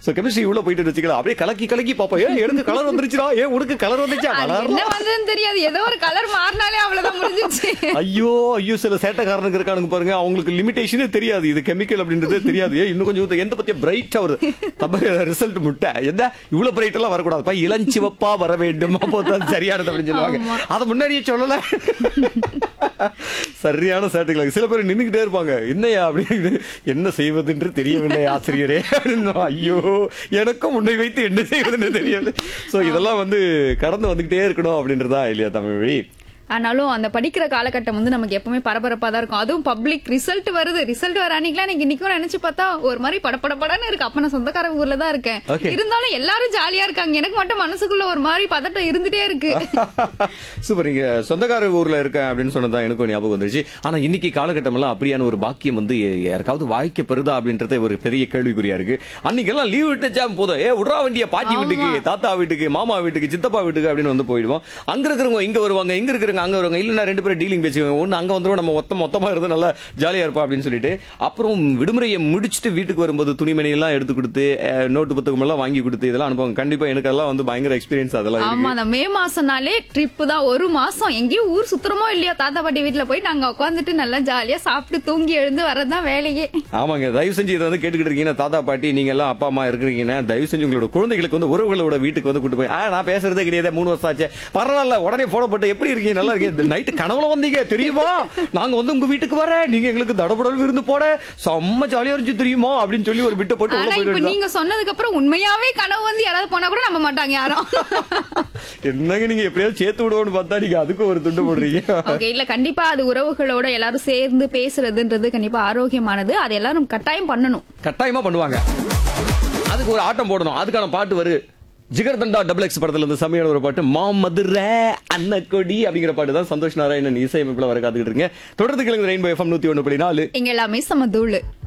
So chemistry உள்ள போயிட்டு வச்சுக்கலாம் அப்படியே கலக்கி கலக்கி பாப்போம். எனக்கு கலர் வந்துருச்சுடா, உனக்கு கலர் வந்துச்சா, என்ன வந்ததுன்னு தெரியாது, ஏதோ ஒரு கலர் மாறினாலே அவ்வளவுதான் முடிஞ்சிச்சு. ஐயோ ஐயோ சில சேட்டைக்காரனுக்கு இருக்கானுங்க பாருங்க, அவங்களுக்கு லிமிடேஷனே தெரியாது, இது கெமிக்கல் அப்படின்றதே தெரியாது. இன்னும் கொஞ்சம் எந்த பத்திய பிரைட்டா வருது தப்ப ரிசல்ட் முட்டை எந்த இவ்வளவு பிரைட் எல்லாம் வரக்கூடாது, இளஞ்சிவப்பா வர வேண்டும், அப்போதான் சரியானது அப்படின்னு சொல்லுவாங்க. அதை முன்னாடியே சொல்லல. சரியான சேட்டைகள். சில பேர் நின்னுகிட்டே இருப்பாங்க, என்னையா அப்படின்னு, என்ன செய்வதென்று தெரியவில்லை ஆசிரியரே அப்படின்னு. ஐயோ எனக்கும் முன்னை வைத்து என்ன செய்வதுன்னு தெரியல. சோ இதெல்லாம் கடந்து வந்துகிட்டே இருக்கணும் அப்படின்றதா இல்லையா தமிழ் வழி. ஆனாலும் அந்த படிக்கிற காலகட்டம் நமக்கு எப்பவுமே பரபரப்பா தான் இருக்கும். அதுவும் பப்ளிக் ரிசல்ட் வருது, ரிசல்ட் வர அன்னைக்குலாம் எனக்கு இன்னைக்கும் நினைச்சு பார்த்தா ஒரு மாதிரி படப்படப்படன்னு இருக்கு. அப்ப நான் சொந்தக்கார ஊர்ல தான் இருக்கேன். இருந்தாலும் எல்லாரும் ஜாலியா இருக்காங்க, எனக்கு மட்டும் மனசுக்குள்ள ஒரு மாதிரி பதட்டம் இருந்துட்டே இருக்கு. சூப்பர். நீங்க சொந்தக்கார ஊர்ல இருக்கேன் அப்படின்னு சொன்னதான் எனக்கு ஞாபகம் வந்துருச்சு. ஆனா இன்னைக்கு காலகட்டம் எல்லாம் அப்படியான ஒரு பாக்கியம் யாருக்காவது வாய்க்க பெறுதா அப்படின்றத ஒரு பெரிய கேள்விக்குறியா இருக்கு. அன்னைக்கு எல்லாம் லீவ் விட்டுச்சா போதும், விட்றா வண்டிய பாட்டி வீட்டுக்கு, தாத்தா வீட்டுக்கு, மாமா வீட்டுக்கு, சித்தப்பா வீட்டுக்கு அப்படின்னு போயிடுவோம். அங்க இருக்கிறவங்க இங்க வருவாங்க, இங்க இருக்கிறவங்க அங்க வருவாங்க. இல்ல ரெண்டு பேரும் டீலிங் பேசுவாங்க. ஒண்ணு அங்க வந்துரும், நம்ம மொத்தமா இருந்து நல்லா ஜாலியா இருப்பா அப்படின்னு சொல்லிட்டு அப்புறம் விடுமுறையை முடிச்சுட்டு வீட்டுக்கு வரும்போது துணிமணி எல்லாம் எடுத்து கொடுத்து நோட்டு புத்தகம் எல்லாம் வாங்கி கொடுத்து இதெல்லாம் அனுப்புவாங்க. கண்டிப்பா எனக்கு எல்லாம் பயங்கர எக்ஸ்பீரியன்ஸ் அதெல்லாம். ஆமா, அந்த மே மாசம்னாலே ட்ரிப் தான். ஒரு மாசம் எங்கேயும் ஊர் சுத்துறமோ இல்லையா, தாத்தா பாட்டி வீட்டுல போயிட்டு அங்க உட்காந்துட்டு நல்லா ஜாலியா சாப்பிட்டு தூங்கி எழுந்து வரதான் வேலையே. ஆமாங்க, தயவு செஞ்சு இதை கேட்டுக்கிட்டு இருக்கீங்க தாத்தா பாட்டி, நீங்க எல்லாம் அப்பா அம்மா இருக்கிறீங்கன்னா தயவு செஞ்சு உங்களோட குழந்தைகளுக்கு உறவுகளோட வீட்டுக்கு கூட்டு போய், நான் பேசுறதே கிடையாது 3 வருஷம் ஆச்சு, பரவாயில்ல உடனே போன போட்டு எப்படி இருக்கீங்க, நல்லா இருக்கீங்க, நைட்டு கனவுல வந்தீங்க தெரியுமா, நாங்க உங்க வீட்டுக்கு வர, நீங்க எங்களுக்கு தடபடல் விருந்து போட செம்ம ஜாலியா இருந்துச்சு தெரியுமா அப்படின்னு சொல்லி ஒரு பிட்ட போட்டு உள்ள போயிடுவாங்க. நீங்க சொன்னதுக்கு அப்புறம் உண்மையாவே கனவு யாராவது போனா கூட நம்ப மாட்டாங்க யாரும். என்னங்க நீங்க எப்படியாவது சேர்த்து விடுவோம்னு பார்த்தா நீங்க அதுக்கு ஒரு துண்டு போடுறீங்க. ஓகே, இல்ல கண்டிப்பா அது உறவுகளோட எல்லாரும் சேர்ந்து பேசுறதுன்றது கண்டிப்பா ஆரோக்கியமானது. அது எல்லாரும் கட்டாயம் பண்ணணும். கட்டாயமா பண்ணுவாங்க. அதுக்கு ஒரு ஆட்டம் போடணும். அதுக்கான பாட்டு வருது. ஜிகர்தண்டா XX படத்துல இருந்து செமையான ஒரு பாட்டு, மாமதுரை அன்னக்கொடி அப்படிங்கிற பாட்டு தான் சந்தோஷ் நாராயணன் இசையமைப்புல வர காத்துக்கிட்டு இருக்கீங்க. தொடர்ந்து கேளுங்க ரெயின்போ FM 101.4. இங்க எல்லாமே சமதூளு.